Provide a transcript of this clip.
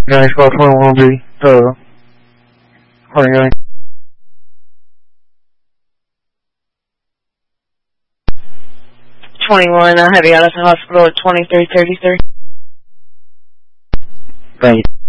Guys, call 21B. Harding County. 21, I'll have you out of the hospital at 2333. Thank you.